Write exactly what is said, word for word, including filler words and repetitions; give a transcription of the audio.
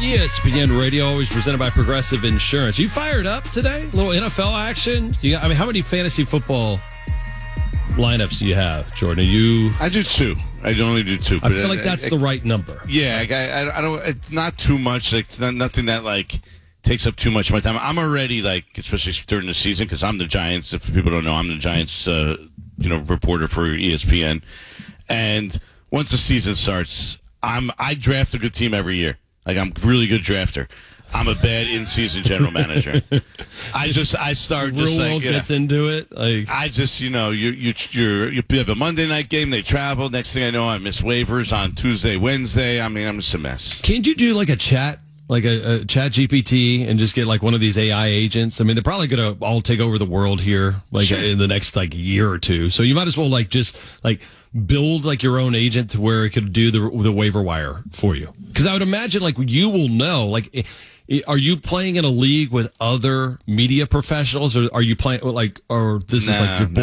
E S P N Radio, always presented by Progressive Insurance. You fired up today? A little N F L action? You got, I mean, how many fantasy football lineups do you have, Jordan? Are you? I do two. I only do two. I feel like that's I, the right number. Yeah, I, I, I don't. It's not too much. Like it's not, nothing that like takes up too much of my time. I'm already like, especially during the season, because I'm the Giants. If people don't know, I'm the Giants, uh, you know, reporter for E S P N. And once the season starts, I'm I draft a good team every year. Like, I'm a really good drafter. I'm a bad in-season general manager. I just, I start Real just like, world yeah, gets into it. Like, I just, you know, you you you're, you have a Monday night game. They travel. Next thing I know, I miss waivers on Tuesday, Wednesday. I mean, I'm just a mess. Can't you do like a chat, like a, a chat G P T, and just get like one of these A I agents? I mean, they're probably going to all take over the world here, like sure. in the next like year or two. So you might as well like just like build like your own agent to where it could do the the waiver wire for you. Because I would imagine like you will know, like, are you playing in a league with other media professionals, or are you playing like, or this nah, is like your